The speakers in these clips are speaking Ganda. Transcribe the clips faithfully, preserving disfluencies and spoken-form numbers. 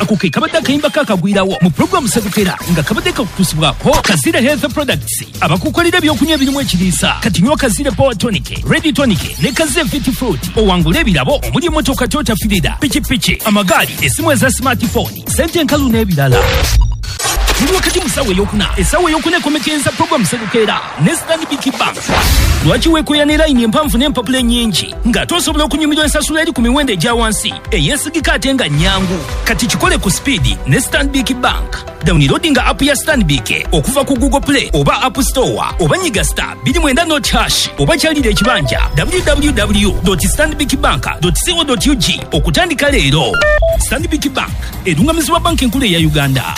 ako ke kabadde akayimba kakagwirawo mu programu Segukera nga kabadde kakutusibwako Kazira Health Products abakukolera ebyokunywa ebirimu ekiriisa kati nywa Kazira Power Tonic, Ready Tonic ne Kazira Fit Fruit owangula ebirabo omuli emmotoka Toyota Fielder, pikipiki, amagaali, essimu eza smartphone, ssente enkalu n'ebirala. Tuli wakati musawe yokuna esawe yokuna komekenza program Segukera ne Stanbic Bank. Lwaki wekoya line empamvu n'empapula nyingi nga tosobola okunyumirwa ensasula eri ku miwendo egya wansi eyesigika ate nga nyangu kati kikole ku speed ne Stanbic Bank. Downloading app ya Stanbic okuva ku Google Play oba App Store oba nyiga star two nine not hash oba kyalire ekibanja w w w dot stanbic bank dot co dot u g okutandika leero. Stanbic Bank edungamizibwa banki enkulu ya Uganda.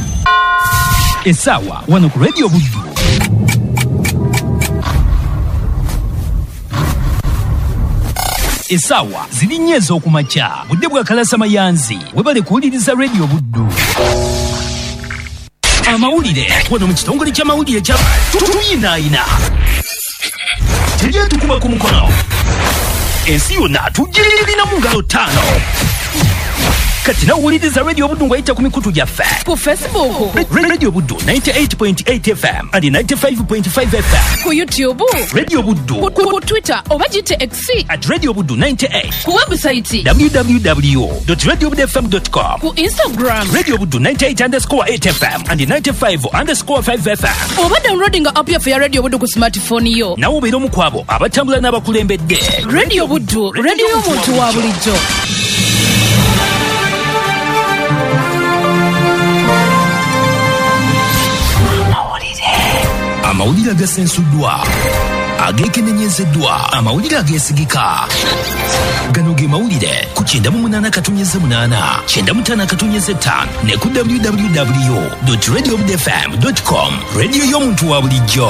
Esawa wano ku Radio Buddu. Esawa ziri nyezo okumakya budde bwa kalasa mayanzi webale kuwuliriza Radio Buddu. Amawulire wano mu kitongole ky'amawulire kya tuyinaayina tujye tukuba ku mukono ensi yonna tugirina mu ngalo ttaano. Kati na uwuliriza Radio Buddu ngwayita ku mikutu gyaffe ku Facebook Radio Buddu ninety-eight point eight F M and ninety-five point five F M, ku YouTube Radio Buddu, ku, ku Twitter oba jite X at Radio Buddu ninety-eight, ku website w w w dot radio buddu f m dot com, ku Instagram Radio Buddu ninety-eight underscore eight F M and ninety-five underscore five F M. Oba downloading app ya ya Radio Buddu ku smartphone yo. Na ubeera mu kwabo abatambula n'abakulembedde. Radio Buddu, radio y'omuntu wa bulijjo. Amawulire agasensuddwa, ageekenenyezeddwa, amawulire ageesigika. Gano ge mawulire ku kyenda mu munaana katonnyeze munaana, kyenda mu ttaano katonnyeze ttaano ne ku w w w dot radio buddu f m dot com, radio y'omuntu wa bulijjo.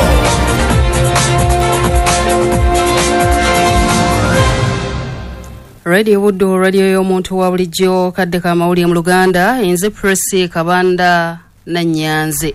Radio Buddu, radio y'omuntu wa bulijjo. Kadde ka mawulire mu Luganda, nze Presi Kabanda na Nyanze.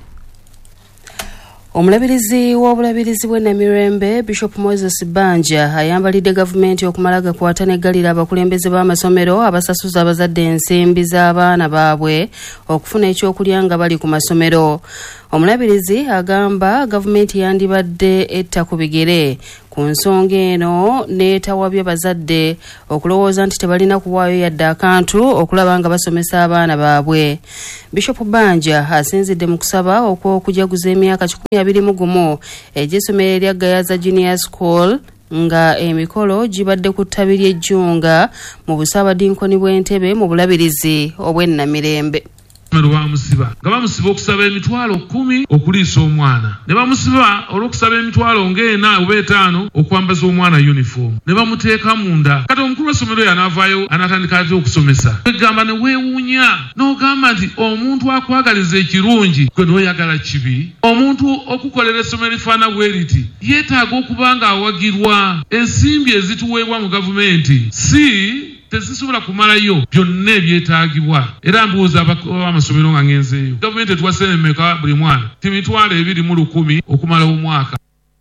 Omulabirizi w'obulabirizi bw'Emirembe Bishop Moses Banja ayambalidde gavumenti okumala gakwata n'eggalira abakulembeze b'amasomero abasasuza abazadde ensimbi z'abaana baabwe okufuna ekyokulya nga bali ku masomero. Omulabirizi agamba gavumenti yandibadde etta ku bigere ku nsonga eno n'etawabya bazadde okulowooza nti tebalina kuwaayo yadde akantu okulaba nga basomesa abaana baabwe. Bishop Banja asinzidde mu kusaba okw'okujaguza emyaka kikumi abiri mu gumu egy'essomero erya Gayaza Junior School nga emikolo gibadde ku ttabi ly'ejjunga mu busaabadinkoni bw'Entebe mu bulabirizi obw'Enamirembe. Bamusiba nga bamusiba okusaba emitwalo kumi okuliisa omwana, ne bamusiba olw'okusaba emitwalo ng'ena oba etaano okwambaza omwana uniform, ne bamuteeka munda. Kati omukulu w'essomero y'anaavaayo anatandika ate okusomesa, egamba ne weewuunya n'ogamba nti omuntu akwagaliza ekirungi gwe n'oyagala kibi. Omuntu okukolera essomero lifaana bwe riti yeetaaga okuba ng'awagirwa. Ensimbi ezituweebwa mu gavumenti si tezisobola kumalayo byonna ebyetaagibwa, era mbuuza abamasomero nga ngenzeeyo gavumenti etuwase emmeka buli mwana ti mitwalo ebiri mu lukumi okumala omwaka.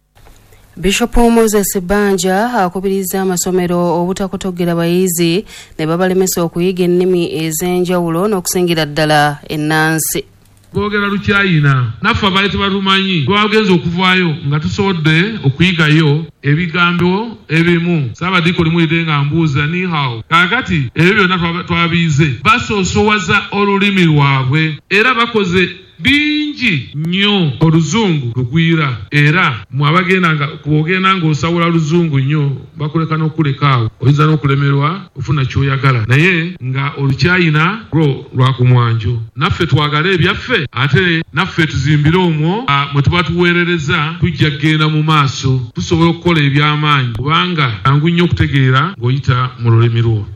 Bishop Moses Banja akubiriza amasomero obutakotogera bayizi ne babalemesa okuyiga ennimi ez'enjawulo n'okusingira ddala ennansi. Boogera lukyayina naffe abaali tebalumanyi twagenza okuvaayo nga tusobodde okuyigayo ebigambo ebimu. Saabadiiko limuyite nga mbuuza ni hao kaakati ebyo byonna twabiize. Basoosowaza olulimi lwabwe era bakoze bingi nnyo oluzungu lugwira, era mwabagenda kubogenda ng'osawula luzungu nnyo bakuleka n'okuleka awo oyinza n'okulemerwa ofuna ky'oyagala, naye nga olukyayina lwo lwakumwanjo. Naffe twagala ebyaffe ate naffe tuzimbire omwo mwe tuba tuweerereza tujja kgenda mu maaso tusobola okukola eby'amaanyi kubanga yangu nnyo okutegeera ng'oyita mu lulimi lwo.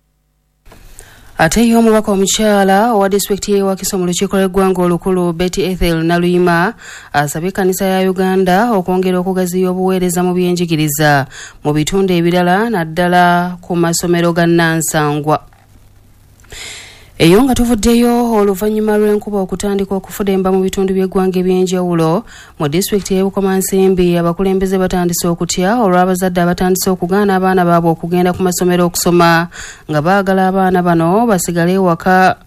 Ate y'omubaka omukyala owa disitulikiti y'e Wakiso mu lukiiko lw'eggwanga olukulu Betty Ethel Naluyima asabye ekkanisa ya Uganda okwongera okugaziya obuweereza mu byenjigiriza mu bitundu ebirala naddala ku masomero ga Nansangwa. Eyo nga tuvuddeyo oluvannyuma lw'enkuba okutandika okufudemba mu bitundu by'eggwanga eby'enjawulo mu disitulikiti y'e Bukomansimbi, abakulembeze batandise okutya olw'abazadde abatandise okugaana abaana baabwe okugenda ku masomero okusoma nga baagala abaana bano basigale ewaka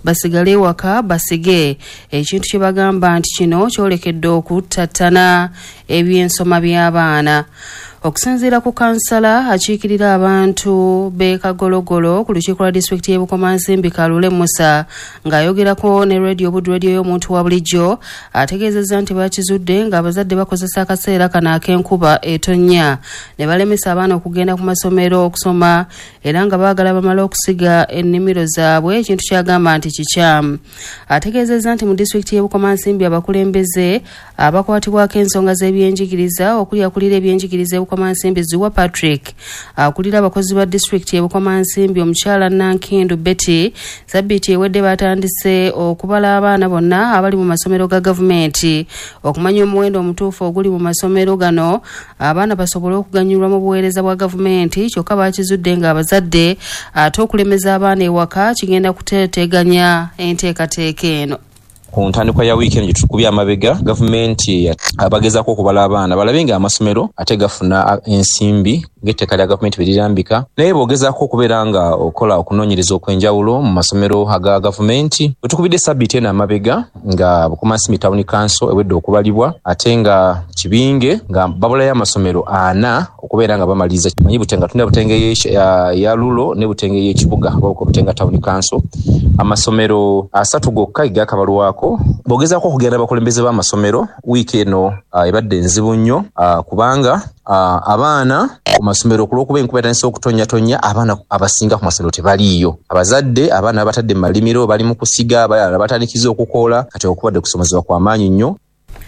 basigale waka basige ekintu kye bagamba nti kino kyolekedde okuttattana ebyensoma by'abaana. Okusinziira ku kansala akiikirira abantu be Kagologolo ku lukiiko lwa disitulikiti y'e Bukomansimbi Kalule Musa ng'ayogerako ne radio Buddu radio y'omuntu wa bulijjo ategeezezza nti bakizudde ng'abazadde bakozesa akaseera kano ak'enkuba etonnya ne balemesa abaana okugenda ku masomero okusoma era nga baagala bamala okusiga ennimiro zaabwe, ekintu kyagamba nti kikyamu. Ategeezezza nti mu disitulikiti y'e Bukomansimbi abakulembeze abakwatibwako ensonga z'ebyenjigiriza okuli akulira ebyenjigiriza Bukomansimbi Ziwa Patrick, akulira abakozi ba district y'e Bukomansimbi omukyala Nankindu Betty Sabiti ewedde batandise okubala abaana bonna abali mu masomero ga gavumenti okumanya omuwendo omutuufu oguli mu masomero gano abaana basobole okuganyulwa mu buweereza bwa gavumenti, kyokka bakizudde ng'abazadde ate okulemeza abaana ewaka kigenda kuteeteganya enteekateeka eno. Ku ntandikwa ya weekend tukubya amabega gavumenti abagezaako okubala abaana balabe nga amasomero ate gafuna ensimbi ng'etteeka lya gavumenti berirambika, naye bogezaako okubeera nga okola okunoonyereza okw'enjawulo mu masomero aga gavumenti. Bwe tukubidde sabbiiti eno amabega nga Bukomansimbi Town Council ewedde okubalibwa ate nga Kibinge nga babulayo amasomero ana okubeera nga bamaliriza. Manyi Butenga tulina Butenge ya, ya Lulo ne Butenge y'ekibuga bako Butenga Town Council, amasomero asatu gokka gakabalwako. Bogezaako okugenda abakulembeze b'amasomero wiiki eno uh, ebadde nzibu nnyo uh, kubanga uh, abaana ku masomero okulw'okuba enkuba etandise okutonnyatonya abaana abasinga ku masomero tebaliiyo. Abazadde abaana abatadde mu malimiro bali mu kusiga, abalala batandikiza okukoola kati okubadde kusomezebwa kwa maanyi nnyo.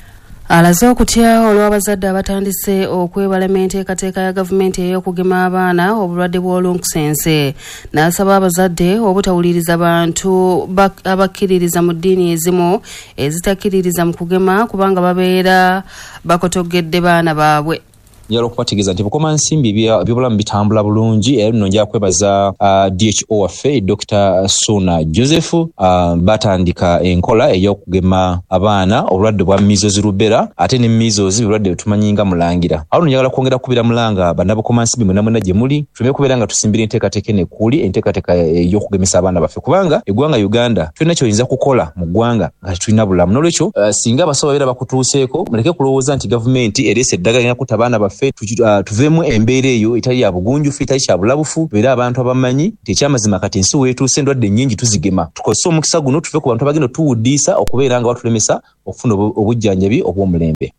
Alaze okutya olw'abazadde abatandise okwebala enteekateeka ya gavumenti ey'okugema abaana obulwadde bw'olunkusense, n'asaba abazadde obutawuliriza bantu abakkiririza mu ddiini ezimu ezitakkiririza mu kugema kubanga babeera bakotogedde baana baabwe. Njala okubategeeza nti Bukomansimbi ebyobulamu bitambula bulungi era nno njala kwebaza uh, D H O waffe Doctor Suna Joseph uh, batandika enkola ey'okugema abaana obulwadde bwa measles rubella ate ne measles bulwadde tumanyi nga mulangira. Awo njagala kwongera kubira mulanga bana Bukomansimbi mwena mwena gye muli tuleme kubeera nga tusimbira enteekateeka nekuli enteekateeka ey'okugemesa abaana baffe kubanga eggwanga Uganda tulina ky'oyinza kukola mu ggwanga nga tulina bulamu. N'olwekyo uh, singa abasawo babeera bakutuuseeko muleke kulowooza nti gavumenti ereese eddagala lina kutta abaana baffe Uh, tuvemu embeera eyo etali ya bugunjufu etali kya bulabufu beera abantu abamanyi tekyamazima kati ensi weetuuse endwadde nnyingi tuzigema. Tukozese omukisa guno tuve ku bantu abagenda tuwuddiisa okubeera nga batulemesa okufuna obujjanjabi obw'omulembe.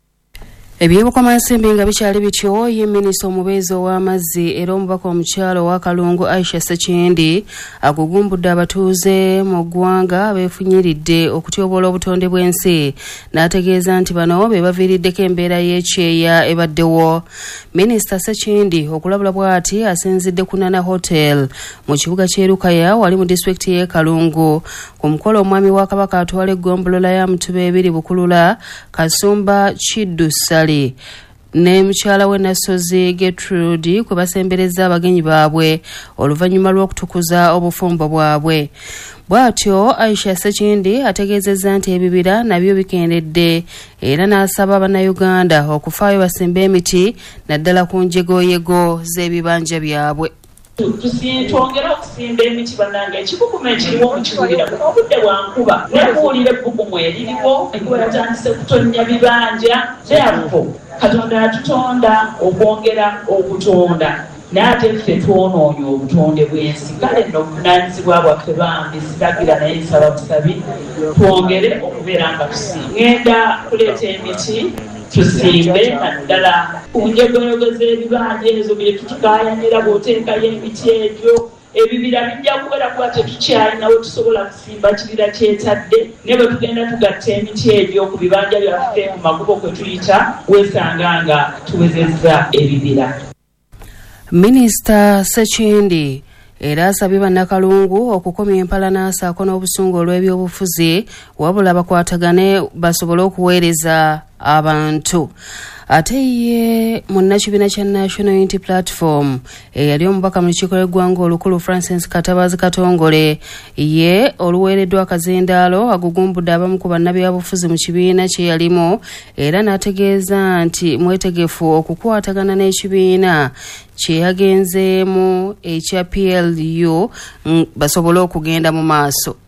Eby'e Bukomansimbi nga bikyali bityo, ye minisita omubeezi ow'amazzi era omubaka omukyalo wa Kalungu Aisha Sekindi agugumbudde abatuuze mu ggwanga beefunyiridde okutyoboola obutonde bw'ensi n'ategeeza nti bano be baviiriddeko embeera y'ekyeya ebaddewo. Minisita Sekindi okulabula bw'ati asinzidde ku Nana Hotel mu kibuga ky'e Lukaya wali mu disitulikiti y'e Kalungu ku mukolo omwami wa Kabaka atwala eggombolola ya Mutuba ebiri Bukulula Kasumba Kiddu Sali ne mukyala we Nasozi Gertrude kwe basembereza abagenyi baabwe oluvannyuma lw'okutukuza obufumbo bwabwe. Bw'atyo Aisha Sekindi ategeezezza nti ebibira nabyo bikendedde era n'asaba Bannayuganda okufaayo basimba emiti naddala ku njegoyego z'ebibanja byabwe. Twongere okusimba emiti bannange, ekikukumu ekiriwo mu kibuga obudde bwa nkuba n'ekuwulira ebbugumu eririwo enkuba yatandise kutonnya bibanja therefore Katonda yatutonda okwongera okutonda n'ate ffe twonoonye obutonde bw'ensi. Kale nno obuvunaanyizibwa bwaffe bambi siragira naye nsaba busabi twongere okubeera nga tusimba. Ngenda kuleeta emiti tusimbe naddala ku njegoyego z'ebibanja ezo bye tutukaayanira bw'oteekayo emiti egyo ebibira bijja kubeera kuba tetukyalina we tusobola kusimba kibira kyetadde ne bwe tugenda tugatta emiti egyo ku bibanja byaffe ku makubo kwe tuyita weesanga nga tuwezezza ebibira. Minisita Sekindi era asabye Bannakalungu okukomya empalana ssaako n'obusungu olw'ebyobufuzi wabula bakwatagane basobole okuweereza abantu. Ate ye munnakibiina kya National Unity Platform eyali omubaka mu lukiiko lw'eggwanga olukulu Francis Katabazi Katongole ye oluweereddwa akazindaalo agugumbudde abamu ku bannabyabufuzi mu kibiina kye yalimu era n'ategeeza nti mwetegefu okukwatagana n'ekibiina kye yagenzeemu ekya P L U basobole okugenda mu maaso.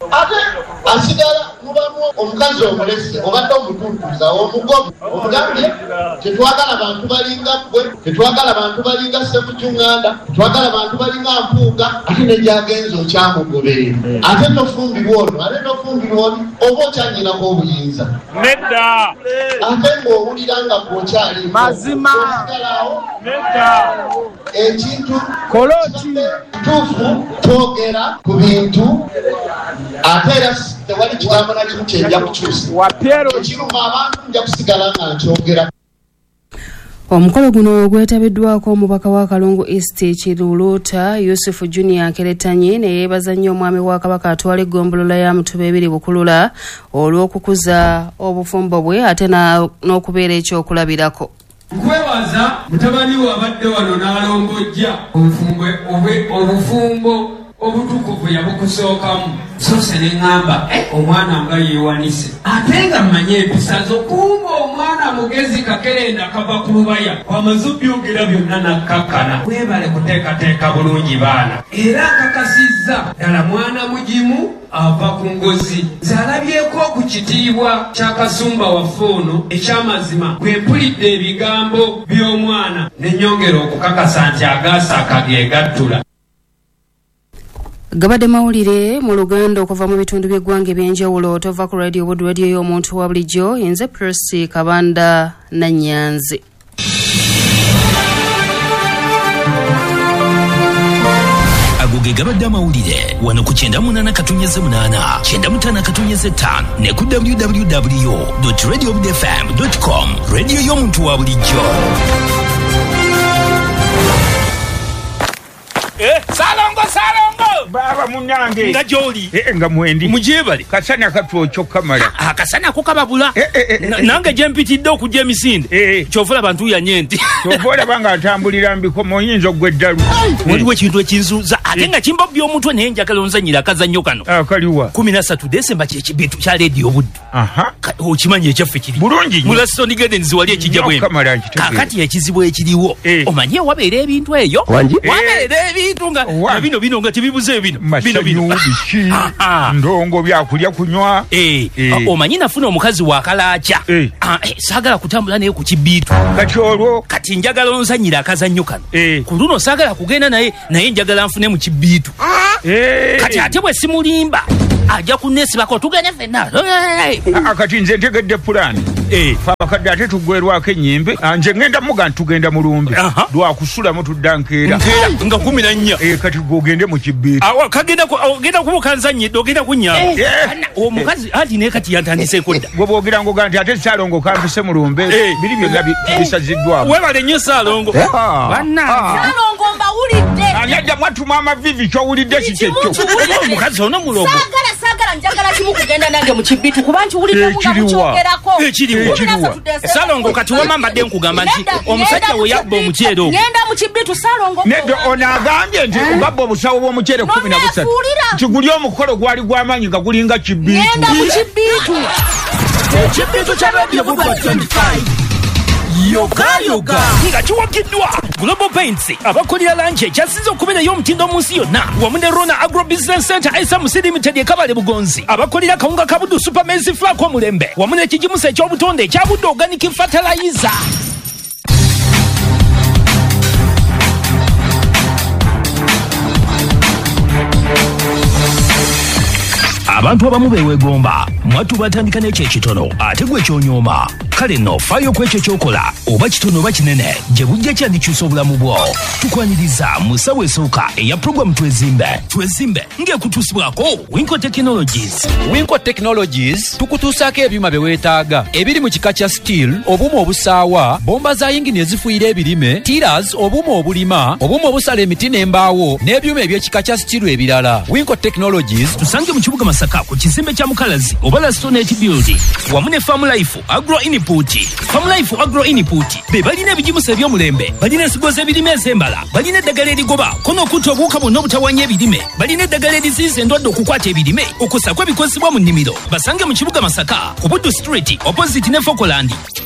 ate asigala mubamu omukazi omulese obadde omutuntuza omugomu omugambye tetwagala bantu balinga gwe tetwagala bantu balinga Ssemukyunganda tetwagala bantu balinga Mpuuga ate negyagenza okyamugoberera ate tofumbirwa ono ate tofumbirwa ono oba okyanyinako obuyinza nedda ate ng'owulira nga gwokyali mazima nedda ekintu koloti tuufu twogera ku bintu ate era tewali kigambo na kimu kyenja kukyusa ekiruma abantu nja kusigala nga nkyogera. Omukolo guno gwetabiddwako omubaka wa Kalungu East Kiruluuta Yusufu Junior Keretanyi ne yeebaza nnyo omwami wa Kabaka atwala eggombolola ya Mutuba ebiri Bukulula olw'okukuza obufumbo bwe ate n'okubeera ekyokulabirako. Nkwebaza mutabani we abadde wano n'alongojja obufumbo obutukuvu yabukusookamu sose neŋŋamba omwana nga yeewanise ate nga mmanye empisa zo kumba omwana mugezi kakerenda kava ku lubaya wamaze obyogera byonna nakkakkana webale kuteekateeka bulungi baana era nkakasizza ddala mwana mugimu ava ku ngozi zalabyeko ku kitiibwa kya kasumba waffe ono ekyamazima bwe mpulidde ebigambo by'omwana ne nnyongera okukakasa nti agaasaka ge gattula. Gabadde mawulire mu Luganda okuva mu bitundu by'eggwanga eby'enjawulo tova ku radio Wood radio y'omuntu wa bulijjo nze Percy Kabanda Nanyanzi. Agoge gabadde amawulire wano ku kyenda munana katonnyeze munana kyenda mutaano katonnyeze ttaano ne ku w w w dot radio wood f m dot com radio y'omuntu wa bulijjo. Eh, salongo salongo baba munange nga joli eh nga mwendi mujebale kasana katwocho kamala akasana ko kababula eh, eh, eh, nange jempitidde okujja emisinde eh, kyovula bantu yanyenti kyovula banga atambulira mbiko moyinzo gweddalu waliwo ekintu ekinzuza ate nga kimba by'omutwe naye njagala onzanyira akazannyo kano akaliwa kumi na ssatu Desemba kye kibitu kya radio Wood. Aha okimanye ekyaffe kiri bulungi Mulaston Gardens wali ekijja bwe kakati ekizibu ekiriwo omanye wabeera ebintu eyo wabeera bitunga bino bino nga tibibuze bino bino bino ndongo byakulya kunywa eh omanyi nafuna omukazi wa kalaacha sagala kutambula naye ku kibitu kati olwo kati njagala onzanyira akazannyo kano ku luno sagala kugenda naye naye njagala nfune mu kibitu kati ate bwe simulimba ajja kunesibako tugende fenna akati nze ntegedde pulani eh fabakadde ate tugwerwako ennyimbe anje ngenda muga ntugenda mu lumbe lwakusulamu tuddankeera nga kumi na nnya eh kati gogende mu kibitu awa kagenda ko ogenda kubukanzanyidde ogenda kunyama omukazi ati ne kati yantandise kodda gwe bogera ngo ganti ate salongo kampise mu lumbe biri byo gabi bisaziddwa webale nnyo salongo banna salongo mbawulidde anyaja mwatu mama vivi kyo wulidde kikekyo omukazi ono mulogo sagala sagala njagala kimu kugenda nange mu kibitu kubanti wulidde mu kuchogerako ekiriwa salongo kati wama mbadde nkugamba nti omusajja we yabba omukyero ngenda mu kibitu salongo neddo onagambye nti babba obusawo bw'omukyere kumi na busatu nti guli omukolo gwali gw'amaanyi nga gulinga kibitu ngenda mu kibitu ekibitu kya radio Wood twenty-five yoga yoga nga kiwakiddwa Global Paints abakolera lanche kyasize okubeerayo omutindo mu nsi yonna wamu ne Rona Agro Business Center Esa Musi Limited ekabale Bugonzi abakolera kawunga kabudu Super Maize Flour Omulembe wamu n'ekijimusa eky'obutonde ekyabudde Organic Fertilizer. Abantu abamu beewegomba mwatu batandika n'ekyo ekitono ate gwe kyonyooma kale nno faayo ku ekyo ky'okola oba kitono oba kinene gye bujja kyandikyusa obulamu bwo tukwaniriza mu ssaawa esooka eya puroguramu twezimbe twezimbe ng'ekutuusibwako Winco Technologies. Winco Technologies tukutuusaako ebyuma bye weetaaga ebiri mu kika kya steel obuuma obusaawa bomba za yingini ezifuuyira ebirime tiras obuuma obulima obuuma obusala emiti n'embaawo n'ebyuma eby'ekika kya steel ebirala. Winco Technologies tusange mu kibuga Masaka ku kizimbe kya Mukalazi obala Stone Building wamu ne Farm Life Agro Input. Farm Life Agro Input be balina ebijimusa eby'omulembe balina ensigo z'ebirime ez'embala balina eddagala erigoba kono okuta obuwuka bwonna obutawanya ebirime balina eddagala eriziyiza endwadde okukwata ebirime okusako ebikozesebwa mu nnimiro basange mu kibuga Masaka ku Buddu Street opposite ne Fokoland